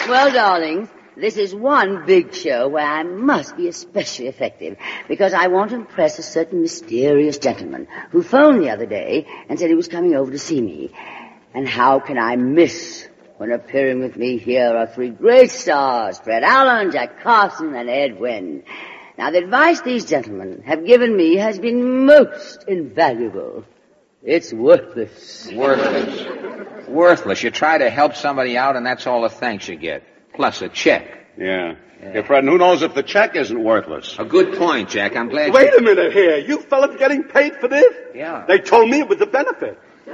Well, darling, this is one big show where I must be especially effective because I want to impress a certain mysterious gentleman who phoned the other day and said he was coming over to see me. And how can I miss when appearing with me here are three great stars, Fred Allen, Jack Carson, and Ed Wynn. Now, the advice these gentlemen have given me has been most invaluable. It's worthless. Worthless. You try to help somebody out, and that's all the thanks you get. Plus a check. Yeah. Fred, and who knows if the check isn't worthless? A good point, Jack. I'm glad Wait a minute here. You fellas getting paid for this? Yeah. They told me it was a benefit.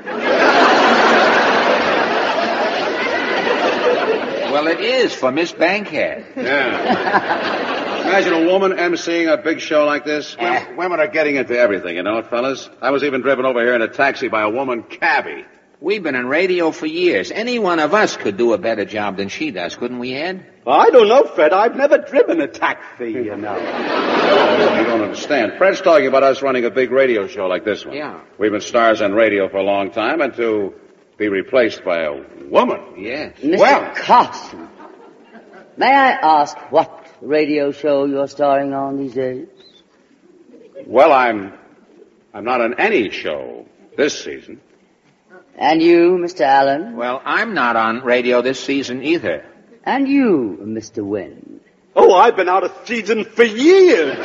Well, it is for Miss Bankhead. Yeah. Imagine a woman emceeing a big show like this. Women are getting into everything, you know it, fellas. I was even driven over here in a taxi by a woman cabbie. We've been in radio for years. Any one of us could do a better job than she does, couldn't we, Ed? I don't know, Fred. I've never driven a taxi, you know. You don't understand. Fred's talking about us running a big radio show like this one. Yeah. We've been stars on radio for a long time, and to be replaced by a woman. Yes. Mr. Carson, may I ask what radio show you're starring on these days? Well, I'm not on any show this season. And you, Mr. Allen? Well, I'm not on radio this season either. And you, Mr. Wynn? Oh, I've been out of season for years.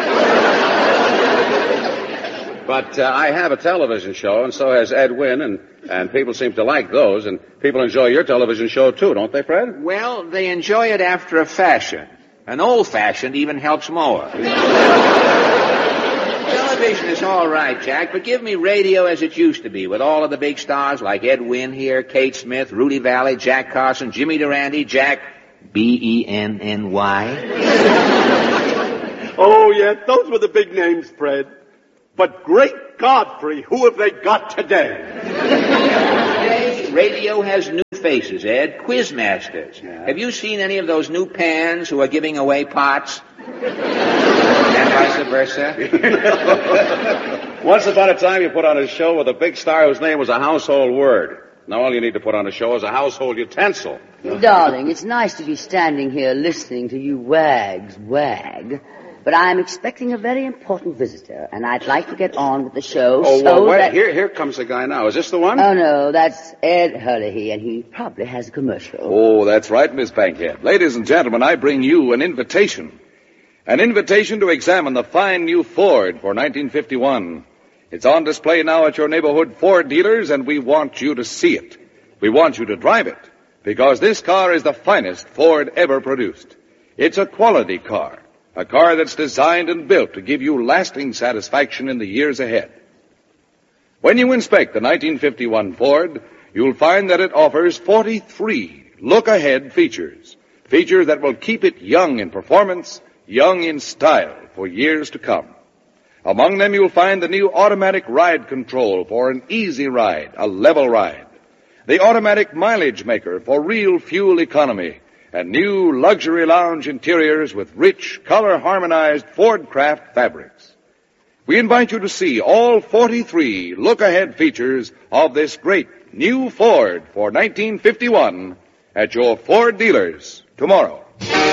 But I have a television show, and so has Ed Wynn, and people seem to like those, and people enjoy your television show, too, don't they, Fred? Well, they enjoy it after a fashion. An old-fashioned even helps more. Television is all right, Jack, but give me radio as it used to be, with all of the big stars like Ed Wynn here, Kate Smith, Rudy Valley, Jack Carson, Jimmy Durante, Jack B-E-N-N-Y. Oh, yeah, those were the big names, Fred. But great Godfrey, who have they got today? Today, radio has new faces, Ed. Quizmasters. Yeah. Have you seen any of those new pans who are giving away pots? And vice versa? Once upon a time, you put on a show with a big star whose name was a household word. Now all you need to put on a show is a household utensil. Darling, it's nice to be standing here listening to you wags wag. But I'm expecting a very important visitor, and I'd like to get on with the show. Oh, well, wait. Here comes the guy now. Is this the one? Oh, no, that's Ed Hurley, and he probably has a commercial. Oh, that's right, Miss Bankhead. Ladies and gentlemen, I bring you an invitation. An invitation to examine the fine new Ford for 1951. It's on display now at your neighborhood Ford dealers, and we want you to see it. We want you to drive it, because this car is the finest Ford ever produced. It's a quality car. A car that's designed and built to give you lasting satisfaction in the years ahead. When you inspect the 1951 Ford, you'll find that it offers 43 look-ahead features. Features that will keep it young in performance, young in style for years to come. Among them you'll find the new automatic ride control for an easy ride, a level ride. The automatic mileage maker for real fuel economy. And new luxury lounge interiors with rich, color-harmonized Ford-Craft fabrics. We invite you to see all 43 look-ahead features of this great new Ford for 1951 at your Ford dealers tomorrow.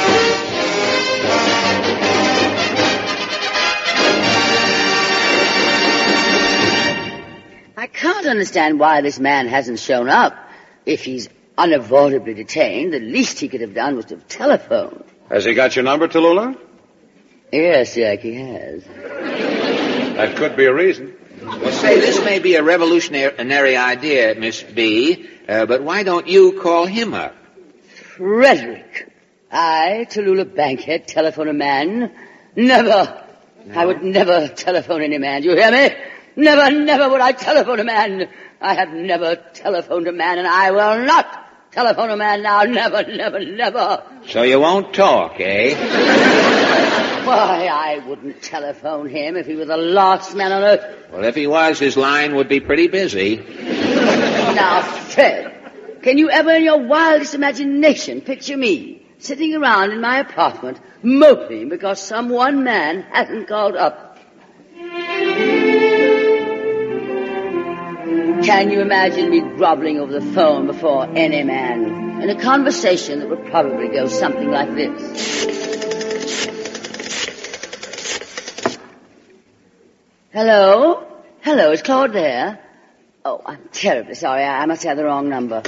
I can't understand why this man hasn't shown up. If he's unavoidably detained, the least he could have done was to have telephoned. Has he got your number, Tallulah? Yes, Jack, he has. That could be a reason. Well, say, this may be a revolutionary idea, Miss B, but why don't you call him up? Frederick, I, Tallulah Bankhead, telephone a man? Never. No. I would never telephone any man. Do you hear me? Never, never would I telephone a man. I have never telephoned a man, and I will not telephone a man now. Never, never, never. So you won't talk, eh? Why, I wouldn't telephone him if he were the last man on earth. Well, if he was, his line would be pretty busy. Now, Fred, can you ever in your wildest imagination picture me sitting around in my apartment moping because some one man hasn't called up? Can you imagine me groveling over the phone before any man in a conversation that would probably go something like this? Hello? Hello, is Claude there? Oh, I'm terribly sorry. I must have the wrong number.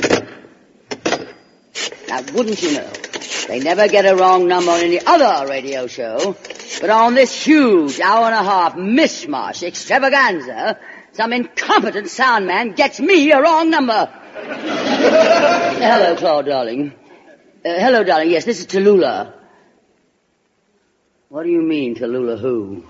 Now, wouldn't you know, they never get a wrong number on any other radio show, but on this huge hour-and-a-half mishmash extravaganza, some incompetent sound man gets me a wrong number. Hello, Claude, darling. Hello, darling. Yes, this is Tallulah. What do you mean, Tallulah who?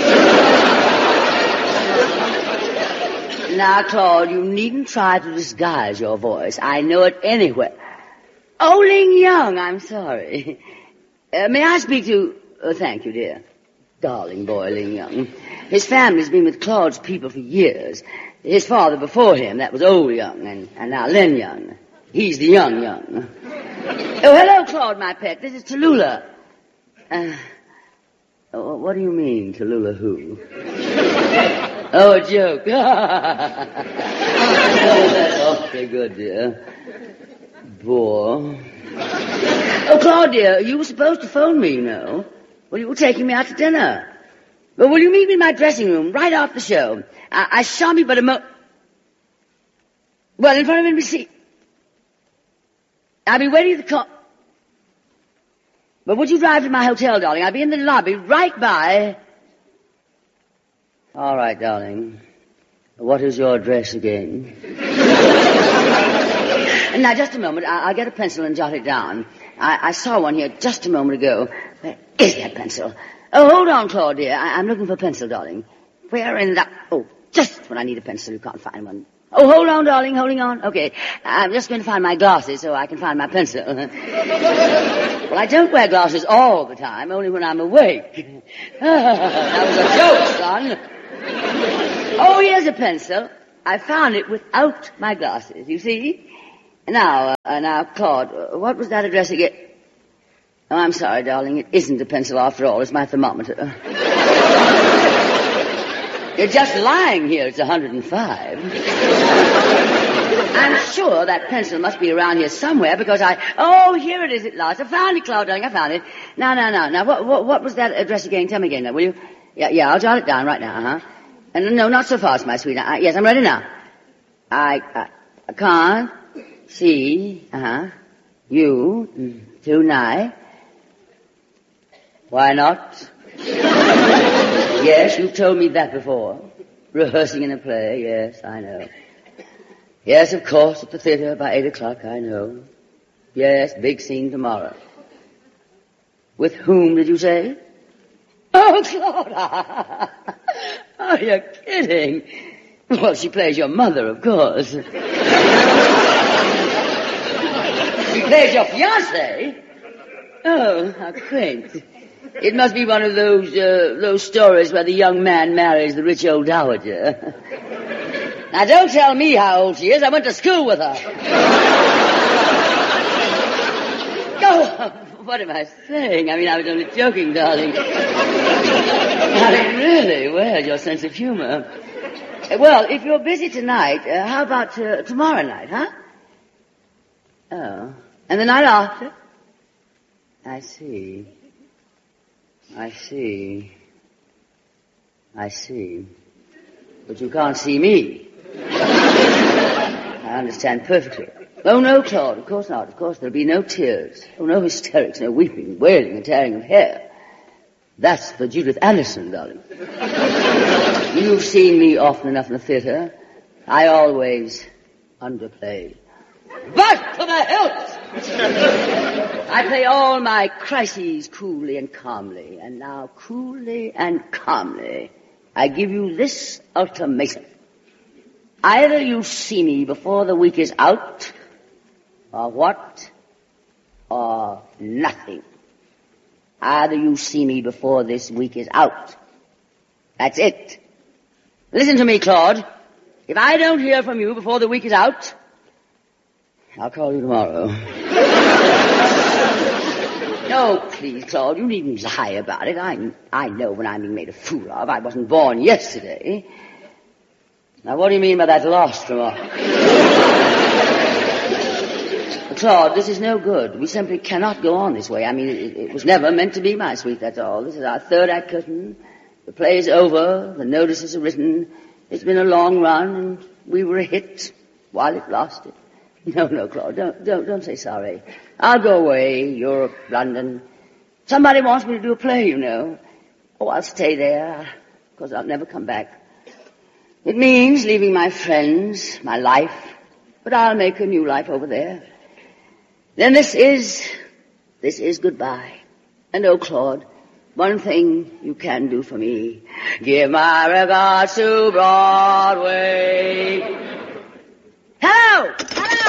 Now, Claude, you needn't try to disguise your voice. I know it anywhere. Oh, Ling Young, I'm sorry. May I speak to... thank you, dear. Darling boy, Ling Young. His family's been with Claude's people for years. His father before him, that was old Young, and now Len Young. He's the young Young. Oh, hello, Claude, my pet. This is Tallulah. What do you mean, Tallulah who? Oh, a joke. Oh, that's awfully good, dear. Bore. Oh, Claude, dear, you were supposed to phone me, you know. Well, you were taking me out to dinner. Well, will you meet me in my dressing room right after the show? I shan't be but a Well, in front of NBC. I'll be waiting at the car. But would you drive to my hotel, darling? I'll be in the lobby right by... All right, darling. What is your address again? Now, just a moment. I'll get a pencil and jot it down. I saw one here just a moment ago. Where is that pencil? Oh, hold on, Claude, dear. I'm looking for a pencil, darling. Where in the... Oh, just when I need a pencil, you can't find one. Oh, hold on, darling. Holding on. Okay. I'm just going to find my glasses so I can find my pencil. Well, I don't wear glasses all the time, only when I'm awake. That was a joke, son. Oh, here's a pencil. I found it without my glasses, you see? Now, Claude, what was that address again? Oh, I'm sorry, darling. It isn't a pencil after all. It's my thermometer. You're just lying here. It's 105. I'm sure that pencil must be around here somewhere because Oh, here it is at last. I found it, Claude, darling. I found it. Now, what was that address again? Tell me again, will you? Yeah, I'll jot it down right now, And no, not so fast, my sweetheart. Yes, I'm ready now. I can't see, you tonight. Why not? Yes, you've told me that before. Rehearsing in a play, yes, I know. Yes, of course, at the theater by 8 o'clock, I know. Yes, big scene tomorrow. With whom did you say? Oh, Claude! Oh, you're kidding. Well, she plays your mother, of course. She plays your fiancé? Oh, how quaint. It must be one of those stories where the young man marries the rich old dowager. Now, don't tell me how old she is. I went to school with her. Oh, what am I saying? I mean, I was only joking, darling. I mean, really, where's your sense of humor? Well, if you're busy tonight, how about tomorrow night, Oh. And the night after? I see. But you can't see me. I understand perfectly. Oh, no, Claude, of course not. Of course, there'll be no tears. Oh, no hysterics, no weeping, wailing, and tearing of hair. That's for Judith Anderson, darling. You've seen me often enough in the theater. I always underplay. Back to the hilt! I play all my crises coolly and calmly. And now, coolly and calmly, I give you this ultimatum. Either you see me before the week is out, or what? Or nothing. Either you see me before this week is out. That's it. Listen to me, Claude. If I don't hear from you before the week is out, I'll call you tomorrow. No, please, Claude, you needn't lie about it. I know when I'm being made a fool of. I wasn't born yesterday. Now, what do you mean by that lost remark? Claude, this is no good. We simply cannot go on this way. I mean, it was never meant to be, my sweet, that's all. This is our third act curtain. The play is over. The notices are written. It's been a long run, and we were a hit while it lasted. No, Claude, don't say sorry. I'll go away, Europe, London. Somebody wants me to do a play, you know. Oh, I'll stay there, because I'll never come back. It means leaving my friends, my life, but I'll make a new life over there. Then this is goodbye. And oh, Claude, one thing you can do for me. Give my regards to Broadway. Hello!